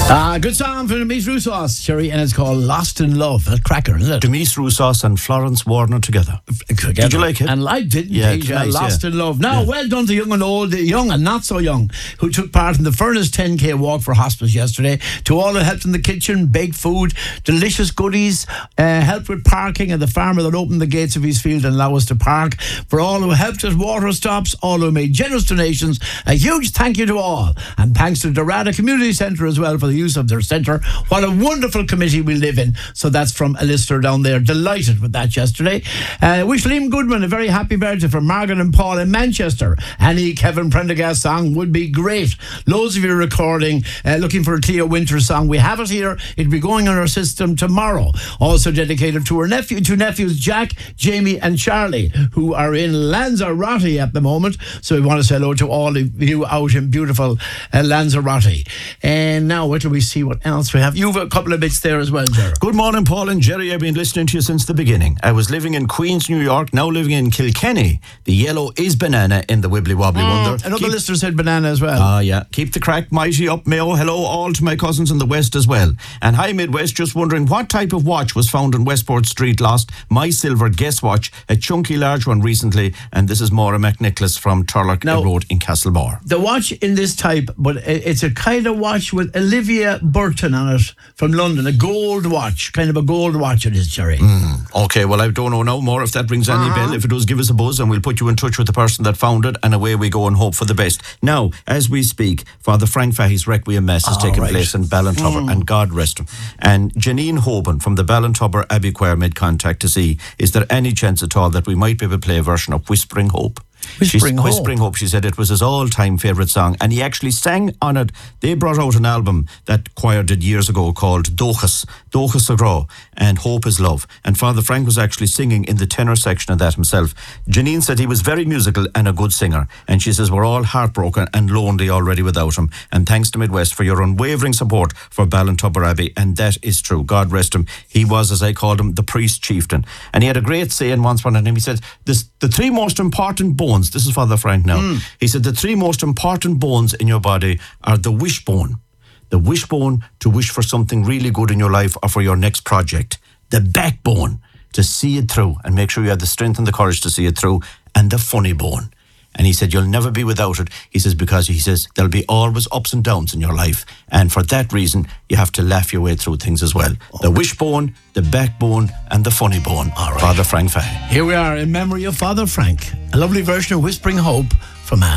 Good song from Demise Roussos, Sherry, and it's called Lost in Love. That's cracker, isn't it? Demise Roussos and Florence Warner together. Did you like it? And I did, yeah, indeed. nice, Lost in Love. Now, well done to young and old, young and not so young, who took part in the Furnace 10K walk for hospice yesterday. To all who helped in the kitchen, baked food, delicious goodies, helped with parking, and the farmer that opened the gates of his field and allowed us to park. For all who helped at water stops, all who made generous donations, a huge thank you to all. And thanks to Dorada Community Centre as well for the use of their centre. What a wonderful committee we live in. So that's from a listener down there. Delighted with that yesterday. Wish Liam Goodman a very happy birthday for Margaret and Paul in Manchester. Any Kevin Prendergast song would be great. Loads of you recording, looking for a Cleo Winters song. We have it here. It'll be going on our system tomorrow. Also dedicated to her two nephews, Jack, Jamie and Charlie, who are in Lanzarote at the moment. So we want to say hello to all of you out in beautiful Lanzarote. And now, wait till we see what else we have. You've a couple of bits there as well, Jerry. Good morning, Paul and Jerry. I've been listening to you since the beginning. I was living in Queens, New York, now living in Kilkenny. The yellow is banana in the Wibbly Wobbly Wonder. Another listener said banana as well. Yeah. Keep the crack mighty up, Mayo. Hello all to my cousins in the West as well. And hi, Midwest. Just wondering what type of watch was found on Westport Street lost. My silver guess watch, a chunky large one recently. And this is Maura McNicholas from Turlock Road in Castlemore. The watch in this type, but it's a kind of watch with Olivia Burton on it from London. A gold watch, kind of a gold watch it is, Jerry. Okay, well, I don't know now more if that rings any bell. If it does, give us a buzz and we'll put you in touch with the person that found it, and away we go and hope for the best. Now, as we speak, Father Frank Fahey's Requiem Mass is taking place in Ballintubber, and God rest him. And Janine Hoban from the Ballintubber Abbey Choir made contact to see, is there any chance at all that we might be able to play a version of Whispering Hope? Whispering Hope, she said it was his all-time favourite song, and he actually sang on it. They brought out an album that choir did years ago called Dochas Agrá, and Hope is Love, and Father Frank was actually singing in the tenor section of that himself. Janine said he was very musical and a good singer, and she says we're all heartbroken and lonely already without him, and thanks to Midwest for your unwavering support for Ballintubber Abbey, and that is true. God rest him. He was, as I called him, the priest chieftain, and he had a great saying once on him. He said, the three most important bones, this is Father Frank now, he said the three most important bones in your body are the wishbone to wish for something really good in your life or for your next project, the backbone to see it through and make sure you have the strength and the courage to see it through, and the funny bone. And he said you'll never be without it. He says because he says there'll be always ups and downs in your life, and for that reason you have to laugh your way through things as well. The wishbone, the backbone and the funny bone. All right. Father Frank Fahey. Here we are in memory of Father Frank. A lovely version of Whispering Hope from